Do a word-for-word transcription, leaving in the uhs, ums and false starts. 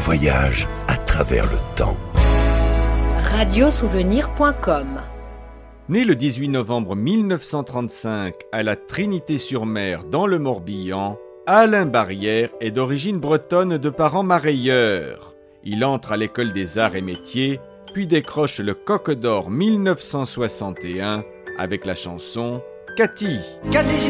voyage à travers le temps. radiosouvenir point com. Né le dix-huit novembre mille neuf cent trente-cinq à la Trinité-sur-Mer dans le Morbihan, Alain Barrière est d'origine bretonne de parents marailleurs. Il entre à l'école des arts et métiers, puis décroche le Coq d'Or mille neuf cent soixante et un avec la chanson Cathy. Cathy, si